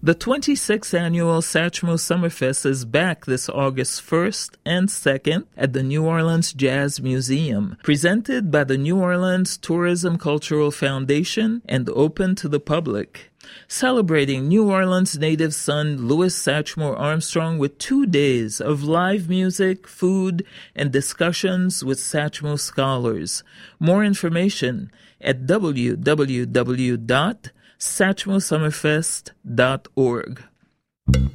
The 26th annual Satchmo Summerfest is back this August 1st and 2nd at the New Orleans Jazz Museum, presented by the New Orleans Tourism Cultural Foundation and open to the public. Celebrating New Orleans native son Louis Satchmo Armstrong with 2 days of live music, food, and discussions with Satchmo scholars. More information at www.satchmosummerfest.org.